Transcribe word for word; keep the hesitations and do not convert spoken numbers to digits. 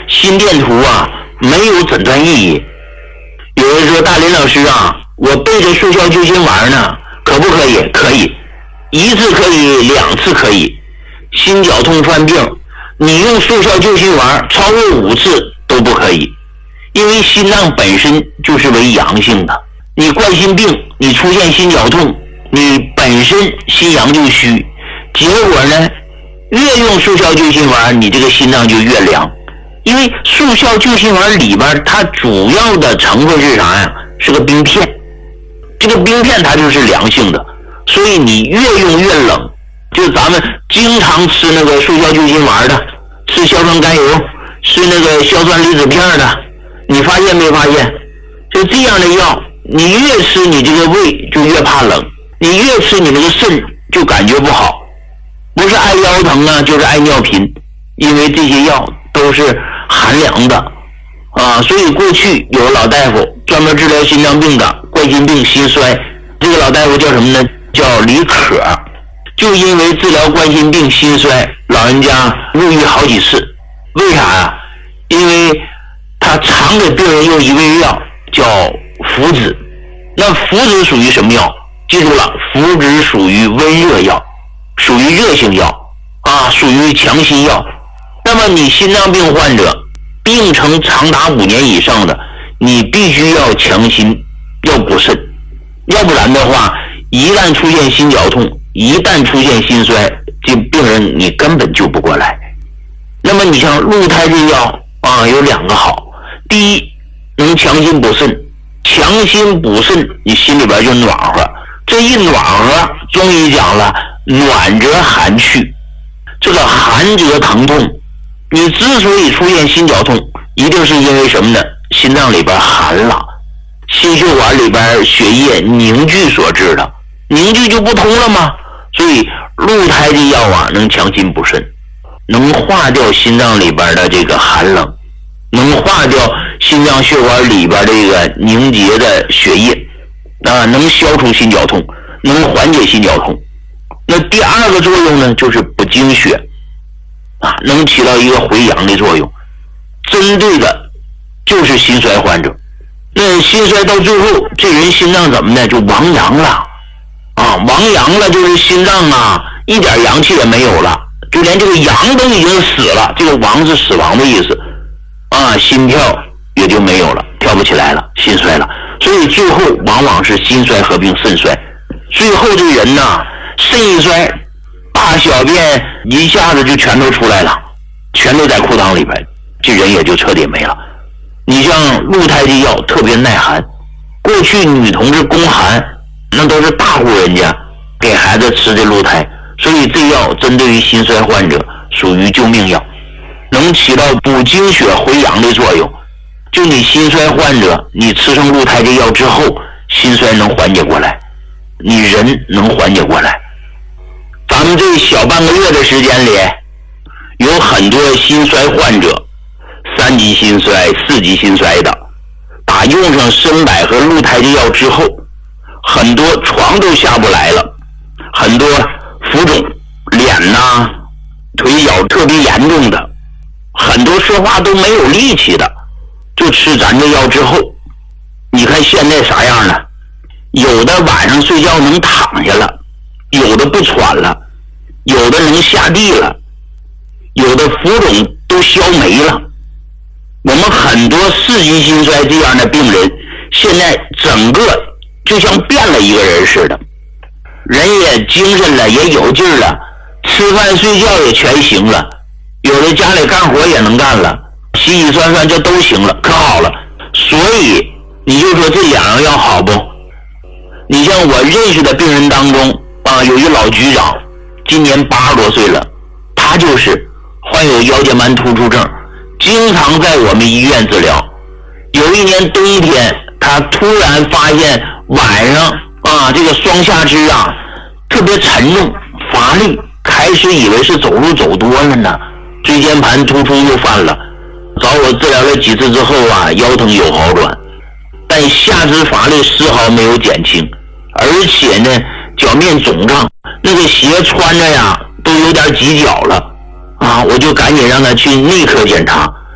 心电图啊没有诊断意义。有人说大林老师啊，我背着速效救心丸呢，可不可以？可以，一次可以，两次可以。心绞痛犯病，你用速效救心丸超过五次都不可以，因为心脏本身就是为阳性的。你冠心病，你出现心绞痛，你本身心阳就虚，结果呢，越用速效救心丸，你这个心脏就越凉。因为速效救心丸里边它主要的成分是啥呀？是个冰片，这个冰片它就是凉性的，所以你越用越冷。就咱们经常吃那个速效救心丸的，吃硝酸甘油，吃那个硝酸离子片的，你发现没发现？就这样的药，你越吃你这个胃就越怕冷，你越吃你那个肾就感觉不好，不是爱腰疼啊，就是爱尿频，因为这些药都是寒凉的啊。所以过去有个老大夫专门治疗心脏病的，冠心病、心衰，这个老大夫叫什么呢？叫李可。就因为治疗冠心病、心衰，老人家入狱好几次。为啥呀？因为他常给病人用一味药叫附子。那附子属于什么药？记住了，附子属于温热药，属于热性药啊，属于强心药。那么你心脏病患者病程长达五年以上的，你必须要强心，要补肾，要不然的话，一旦出现心绞痛，一旦出现心衰，这病人你根本救不过来。那么你像鹿胎这药啊，有两个好，第一能强心补肾，强心补肾，你心里边就暖和。这一暖和，中医讲了，暖则寒去，这个寒则疼痛。你之所以出现心绞痛，一定是因为什么呢？心脏里边寒了，心血管里边血液凝聚所致的，凝聚就不通了吗？所以鹿胎的药啊，能强心补肾，能化掉心脏里边的这个寒冷，能化掉心脏血管里边这个凝结的血液啊，能消除心绞痛，能缓解心绞痛。那第二个作用呢，就是补精血啊，能起到一个回阳的作用，针对的就是心衰患者。那心衰到最后，这人心脏怎么呢？就亡阳了啊，亡阳了就是心脏啊一点阳气也没有了，就连这个阳都已经死了，这个亡是死亡的意思啊，心跳也就没有了，跳不起来了，心衰了。所以最后往往是心衰合并肾衰，最后这人呢，肾一衰，大小便一下子就全都出来了，全都在裤裆里边，这人也就彻底没了。你像鹿胎的药特别耐寒，过去女同志宫寒，那都是大户人家给孩子吃的鹿胎，所以这药针对于心衰患者属于救命药，能起到补精血回阳的作用。就你心衰患者，你吃上鹿胎这药之后，心衰能缓解过来，你人能缓解过来。咱们这小半个月的时间里，有很多心衰患者，三级心衰、四级心衰的，打用上参柏和鹿胎的药之后，很多床都下不来了，很多浮肿、脸呐、腿脚特别严重的，很多说话都没有力气的，就吃咱这药之后，你看现在啥样了？有的晚上睡觉能躺下了，有的不喘了，有的能下地了，有的浮肿都消没了。我们很多四级心衰这样的病人，现在整个就像变了一个人似的，人也精神了，也有劲儿了，吃饭睡觉也全行了，有的家里干活也能干了，洗洗涮涮这都行了，可好了。所以你就说这两样药好不？你像我认识的病人当中啊，有一老局长，今年八十多岁了，他就是患有腰间盘突出症，经常在我们医院治疗。有一年冬天，他突然发现晚上啊，这个双下肢啊特别沉重乏力，开始以为是走路走多了呢，椎间盘突出又犯了。找我治疗了几次之后啊，腰疼有好转，但下肢乏力丝毫没有减轻，而且呢脚面肿胀，那个鞋穿着呀都有点挤脚了啊！我就赶紧让他去内科检查，